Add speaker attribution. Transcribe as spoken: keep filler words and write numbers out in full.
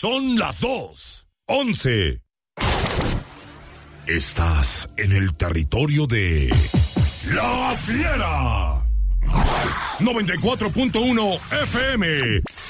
Speaker 1: Son las dos, once. Estás en el territorio de La Fiera. noventa y cuatro punto uno F M.